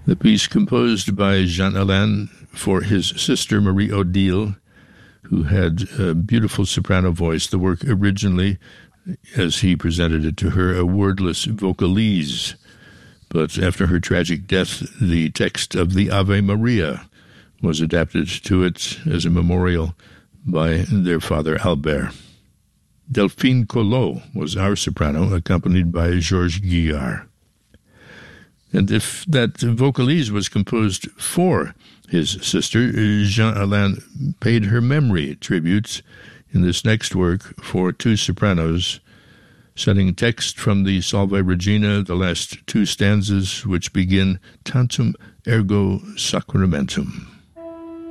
The piece composed by Jean Alain for his sister Marie Odile, who had a beautiful soprano voice. The work originally, as he presented it to her, a wordless vocalise. But after her tragic death, the text of the Ave Maria was adapted to it as a memorial by their father Albert. Delphine Collot was our soprano, accompanied by Georges Guillard. And if that vocalise was composed for his sister, Jean Alain paid her memory tributes in this next work for two sopranos, setting text from the Salve Regina, the last two stanzas, which begin Tantum ergo sacramentum.